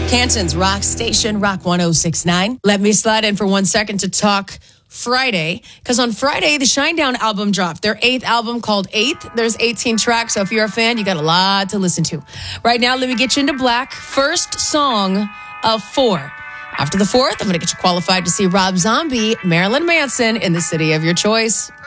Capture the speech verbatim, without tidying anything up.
Canton's Rock Station, Rock one oh six point nine. Let me slide in for one second to talk Friday, because on Friday, the Shinedown album dropped. Their eighth album called Eighth. There's eighteen tracks, so if you're a fan, you got a lot to listen to. Right now, let me get you into black. First song of four. After the fourth, I'm going to get you qualified to see Rob Zombie, Marilyn Manson in the city of your choice.